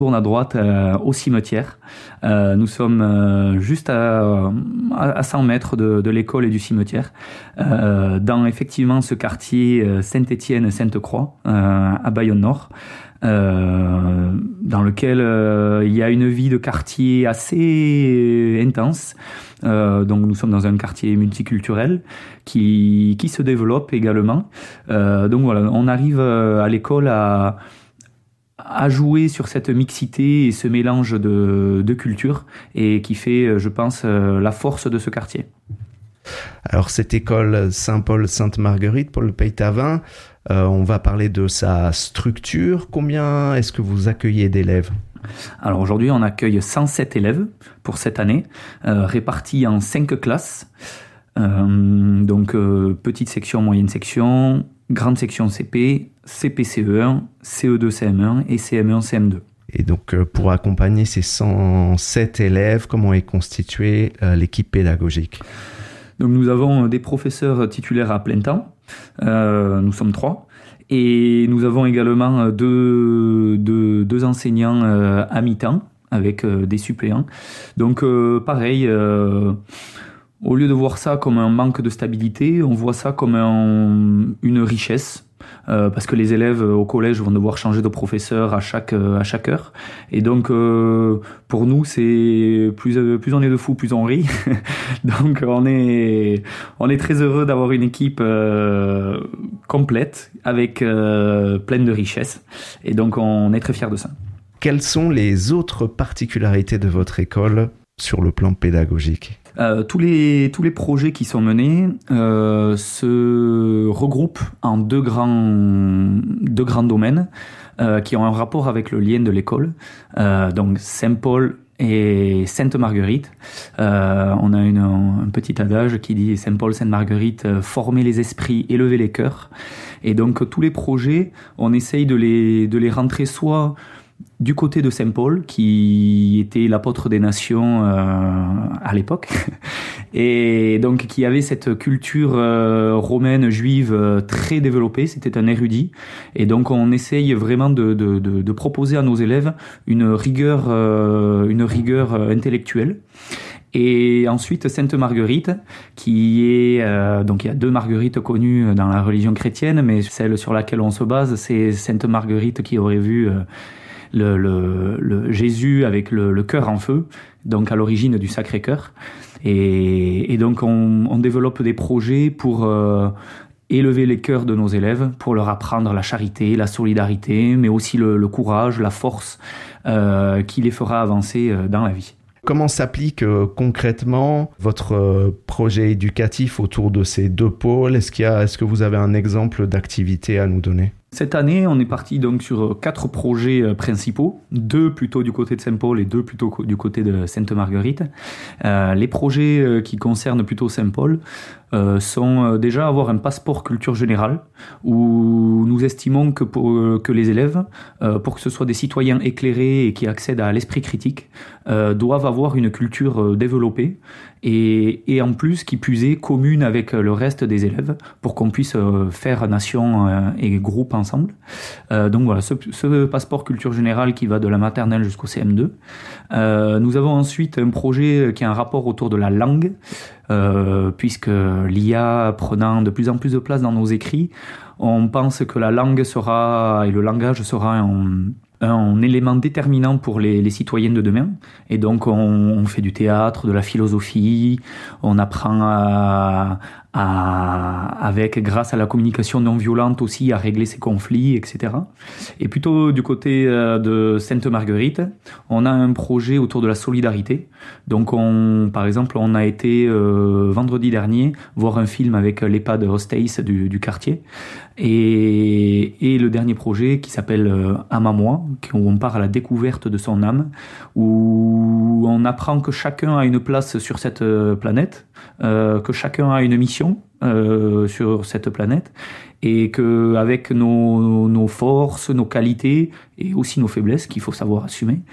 tourne à droite au cimetière. Nous sommes juste à 100 mètres de l'école et du cimetière, dans effectivement ce quartier Saint-Étienne-Sainte-Croix, à Bayonne-Nord, dans lequel il y a une vie de quartier assez intense. Donc nous sommes dans un quartier multiculturel qui se développe également. Donc voilà, on arrive à l'école à jouer sur cette mixité et ce mélange de cultures, et qui fait, je pense, la force de ce quartier. Alors cette école Saint-Paul-Sainte-Marguerite, Paul Peytavin, on va parler de sa structure. Combien est-ce que vous accueillez d'élèves ? Alors aujourd'hui, on accueille 107 élèves pour cette année, répartis en 5 classes. Donc petite section, moyenne section, grande section CP, CP-CE1, CE2 CM1 et CM1 CM2. Et donc pour accompagner ces 107 élèves, comment est constituée l'équipe pédagogique ? Donc nous avons des professeurs titulaires à plein temps, nous sommes 3, et nous avons également deux enseignants à mi-temps avec des suppléants. Donc pareil, au lieu de voir ça comme un manque de stabilité, on voit ça comme une richesse. Parce que les élèves au collège vont devoir changer de professeur à chaque heure, et donc pour nous c'est plus on est de fous, plus on rit. Donc on est très heureux d'avoir une équipe complète avec pleine de richesses, et donc on est très fiers de ça. Quelles sont les autres particularités de votre école sur le plan pédagogique ? Tous les projets qui sont menés se regroupent en deux grands domaines qui ont un rapport avec le lien de l'école. Donc Saint-Paul et Sainte-Marguerite. On a un petit adage qui dit Saint-Paul, Sainte-Marguerite, former les esprits, élever les cœurs. Et donc tous les projets, on essaye de les rentrer soit du côté de Saint-Paul, qui était l'apôtre des nations à l'époque, et donc qui avait cette culture romaine, juive très développée. C'était un érudit, et donc on essaye vraiment de proposer à nos élèves une rigueur intellectuelle. Et ensuite Sainte-Marguerite, qui est donc il y a 2 Marguerites connues dans la religion chrétienne, mais celle sur laquelle on se base, c'est Sainte-Marguerite qui aurait vu le Jésus avec le cœur en feu, donc à l'origine du Sacré-Cœur. Et donc on développe des projets pour élever les cœurs de nos élèves, pour leur apprendre la charité, la solidarité, mais aussi le courage, la force qui les fera avancer dans la vie. Comment s'applique concrètement votre projet éducatif autour de ces 2 pôles ? Est-ce que vous avez un exemple d'activité à nous donner ? Cette année, on est parti donc sur 4 projets principaux, 2 plutôt du côté de Saint-Paul et 2 plutôt du côté de Sainte-Marguerite. Les projets qui concernent plutôt Saint-Paul sont déjà avoir un passeport culture générale, où nous estimons que les élèves, pour que ce soit des citoyens éclairés et qui accèdent à l'esprit critique, doivent avoir une culture développée, et en plus, qui plus est, commune avec le reste des élèves, pour qu'on puisse faire nation et groupe ensemble. Donc voilà, ce passeport culture générale qui va de la maternelle jusqu'au CM2. Nous avons ensuite un projet qui a un rapport autour de la langue, puisque l'IA prenant de plus en plus de place dans nos écrits, on pense que la langue et le langage sera un élément déterminant pour les citoyens de demain. Et donc on fait du théâtre, de la philosophie, on apprend grâce à la communication non violente aussi, à régler ses conflits, etc. Et plutôt du côté de Sainte-Marguerite, on a un projet autour de la solidarité. Donc par exemple, on a été vendredi dernier voir un film avec l'EHPAD Hostess du quartier, et le dernier projet qui s'appelle Âme à moi, où on part à la découverte de son âme, où on apprend que chacun a une place sur cette planète, que chacun a une mission sur cette planète, et que avec nos forces, nos qualités et aussi nos faiblesses qu'il faut savoir assumer,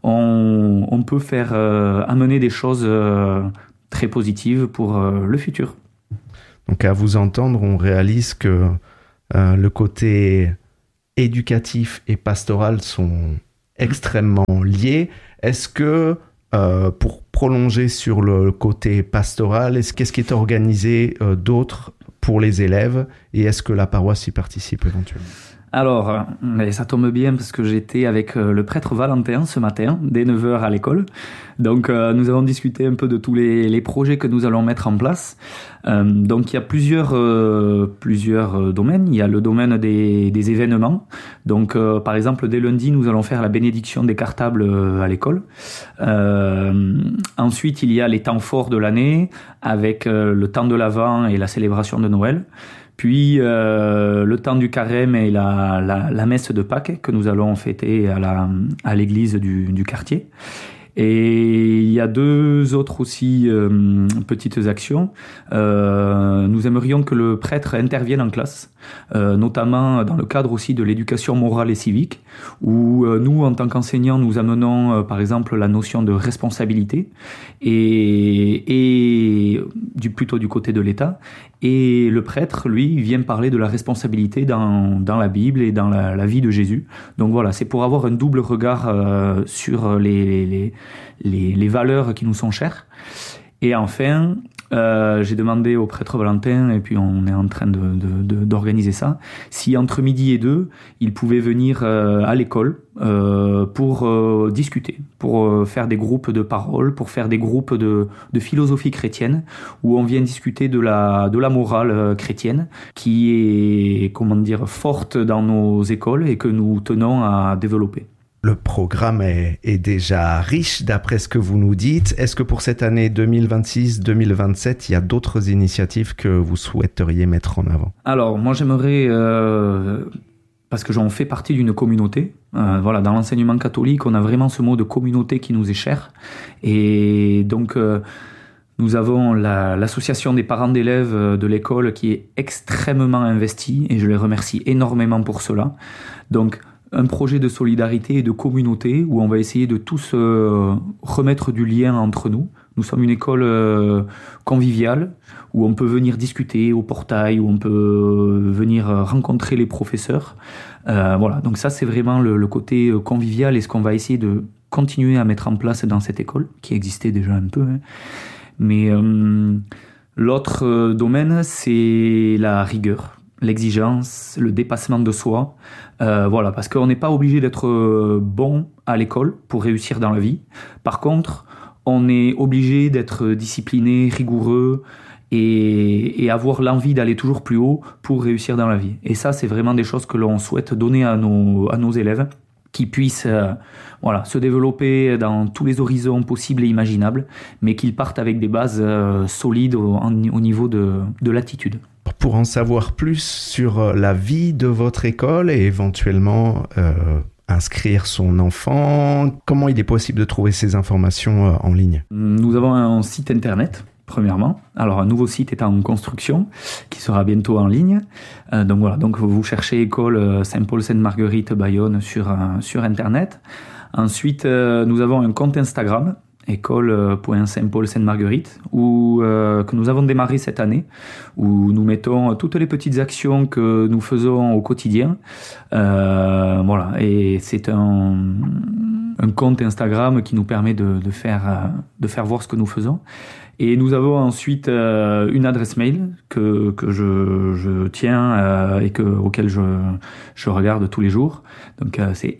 on peut faire amener des choses très positives pour le futur. Donc à vous entendre, on réalise que le côté éducatif et pastoral sont extrêmement liés. Est-ce que, pour prolonger sur le côté pastoral, qu'est-ce qui est organisé d'autre pour les élèves et est-ce que la paroisse y participe éventuellement? Alors, ça tombe bien parce que j'étais avec le prêtre Valentin ce matin, dès 9h à l'école. Donc, nous avons discuté un peu de tous les projets que nous allons mettre en place. Donc, il y a plusieurs domaines. Il y a le domaine des événements. Donc, par exemple, dès lundi, nous allons faire la bénédiction des cartables à l'école. Ensuite, il y a les temps forts de l'année avec le temps de l'Avent et la célébration de Noël. Puis le temps du carême et la messe de Pâques que nous allons fêter à l'église du quartier. Et il y a deux autres aussi petites actions. Nous aimerions que le prêtre intervienne en classe, notamment dans le cadre aussi de l'éducation morale et civique, où nous, en tant qu'enseignants, nous amenons par exemple la notion de responsabilité et plutôt du côté de l'État. Et le prêtre, lui, vient parler de la responsabilité dans la Bible et dans la vie de Jésus. Donc voilà, c'est pour avoir un double regard sur les valeurs qui nous sont chères. Et enfin, j'ai demandé au prêtre Valentin, et puis on est en train d'organiser ça, si entre midi et 2, il pouvait venir à l'école pour discuter, pour faire des groupes de parole, pour faire des groupes de philosophie chrétienne, où on vient discuter de la morale chrétienne, qui est, forte dans nos écoles et que nous tenons à développer. Le programme est déjà riche d'après ce que vous nous dites. Est-ce que pour cette année 2026-2027, il y a d'autres initiatives que vous souhaiteriez mettre en avant? Alors, moi j'aimerais, parce que j'en fais partie d'une communauté, dans l'enseignement catholique, on a vraiment ce mot de communauté qui nous est cher. Et donc, nous avons l'association des parents d'élèves de l'école qui est extrêmement investie et je les remercie énormément pour cela. Donc, un projet de solidarité et de communauté où on va essayer de tous remettre du lien entre nous. Nous sommes une école conviviale où on peut venir discuter au portail, où on peut venir rencontrer les professeurs. Donc ça c'est vraiment le côté convivial et ce qu'on va essayer de continuer à mettre en place dans cette école, qui existait déjà un peu. Mais l'autre domaine, c'est la rigueur, l'exigence, le dépassement de soi. Parce qu'on n'est pas obligé d'être bon à l'école pour réussir dans la vie. Par contre, on est obligé d'être discipliné, rigoureux et avoir l'envie d'aller toujours plus haut pour réussir dans la vie. Et ça, c'est vraiment des choses que l'on souhaite donner à nos élèves, qui puissent se développer dans tous les horizons possibles et imaginables, mais qu'ils partent avec des bases solides au niveau de l'attitude. Pour en savoir plus sur la vie de votre école et éventuellement inscrire son enfant, comment il est possible de trouver ces informations en ligne? Nous avons un site internet, premièrement. Alors, un nouveau site est en construction, qui sera bientôt en ligne. Donc vous cherchez école Saint-Paul-Sainte-Marguerite Bayonne sur internet. Ensuite, nous avons un compte Instagram, école.saint-paul-sainte-marguerite, que nous avons démarré cette année, où nous mettons toutes les petites actions que nous faisons au quotidien. Et c'est un compte Instagram qui nous permet de faire voir ce que nous faisons. Et nous avons ensuite une adresse mail que je tiens et auquel je regarde tous les jours. Donc c'est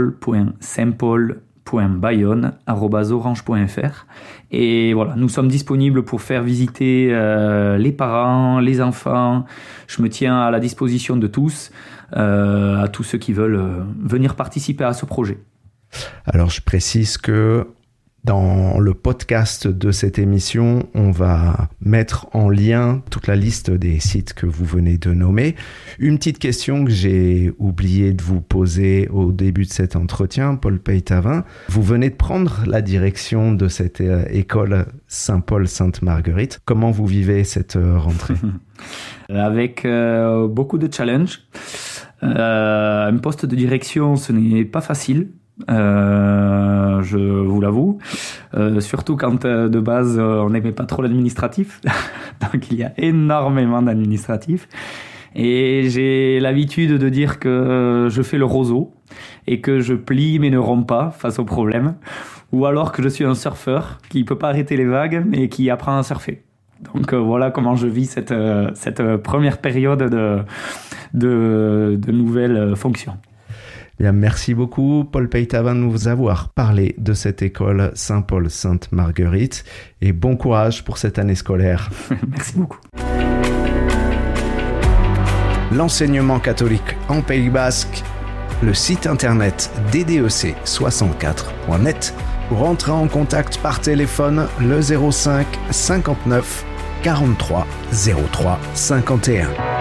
école.saintpaul.bayonne@orange.fr. Et voilà, nous sommes disponibles pour faire visiter les parents, les enfants. Je me tiens à la disposition de tous, à tous ceux qui veulent venir participer à ce projet. Alors je précise que dans le podcast de cette émission, on va mettre en lien toute la liste des sites que vous venez de nommer. Une petite question que j'ai oublié de vous poser au début de cet entretien, Paul Peytavin. Vous venez de prendre la direction de cette école Saint-Paul-Sainte-Marguerite. Comment vous vivez cette rentrée? Avec beaucoup de challenges. Un poste de direction, ce n'est pas facile. Je vous l'avoue, surtout quand de base on n'aimait pas trop l'administratif. Donc il y a énormément d'administratif et j'ai l'habitude de dire que je fais le roseau et que je plie mais ne romps pas face aux problèmes, ou alors que je suis un surfeur qui peut pas arrêter les vagues mais qui apprend à surfer. Donc voilà comment je vis cette première période de nouvelles fonctions. Bien, merci beaucoup Paul Peitavin de nous avoir parlé de cette école Saint-Paul-Sainte-Marguerite et bon courage pour cette année scolaire. Merci beaucoup. L'enseignement catholique en Pays Basque, le site internet ddec64.net. Pour entrer en contact par téléphone, le 05 59 43 03 51.